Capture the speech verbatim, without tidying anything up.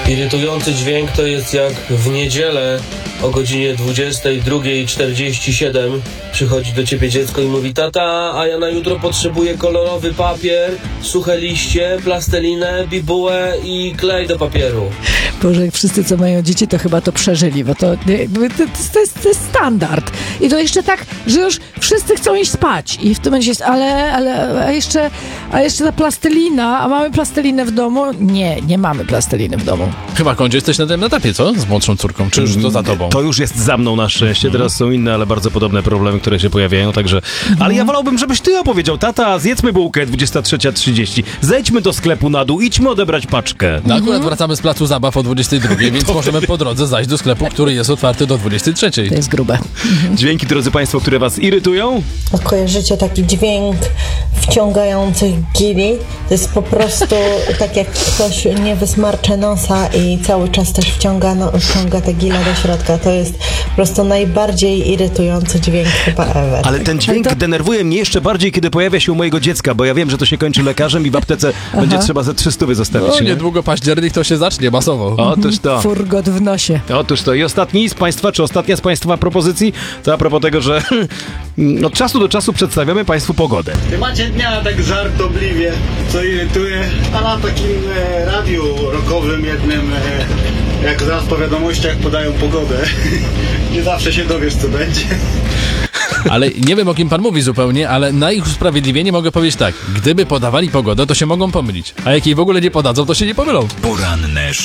Irytujący dźwięk to jest jak w niedzielę o godzinie dwudziestej drugiej czterdzieści siedem przychodzi do ciebie dziecko i mówi: tata, a ja na jutro potrzebuję kolorowy papier, suche liście, plastelinę, bibułę i klej do papieru. Boże, jak wszyscy, co mają dzieci, to chyba to przeżyli, bo to, jakby, to, to, jest, to jest standard. I to jeszcze tak, że już wszyscy chcą iść spać. I w tym momencie jest, ale, ale a jeszcze, a jeszcze ta plastelina, a mamy plastelinę w domu? Nie, nie mamy plasteliny w domu. Chyba, Kondzie, jesteś na tym etapie, co? Z młodszą córką, czy już to za tobą? To już jest za mną na szczęście, teraz są inne, ale bardzo podobne problemy, które się pojawiają, także... Ale ja wolałbym, żebyś ty opowiedział: tata, zjedzmy bułkę, dwudziesta trzecia trzydzieści, zejdźmy do sklepu na dół, idźmy odebrać paczkę. No akurat wracamy z placu zabaw o dwudziestej drugiej, więc możemy po drodze zajść do sklepu, który jest otwarty do dwudziestej trzeciej. To jest grube. Dźwięki, drodzy państwo, które was irytują? Kojarzycie taki dźwięk wciągających gili? To jest po prostu tak, jak ktoś nie wysmarcze nosa i cały czas też wciąga, no, wciąga te gile do środka. To jest po prostu najbardziej irytujący dźwięk chyba ever. Ale ten dźwięk to... denerwuje mnie jeszcze bardziej, kiedy pojawia się u mojego dziecka, bo ja wiem, że to się kończy lekarzem i w aptece będzie trzeba ze trzysta zostawić. No, nie? niedługo październik to się zacznie masowo. Otóż to. Furgot w nosie. Otóż to. I ostatni z państwa, czy ostatnia z państwa propozycji, to a propos tego, że od czasu do czasu przedstawiamy państwu pogodę. W temacie dnia tak żartobliwie, co irytuje, a na takim e, radiu rockowym jednym, e, jak zaraz po wiadomościach podają pogodę, nie zawsze się dowiesz, co będzie. Ale nie wiem, o kim pan mówi zupełnie, ale na ich usprawiedliwienie mogę powiedzieć tak: gdyby podawali pogodę, to się mogą pomylić, a jak jej w ogóle nie podadzą, to się nie pomylą. Poranne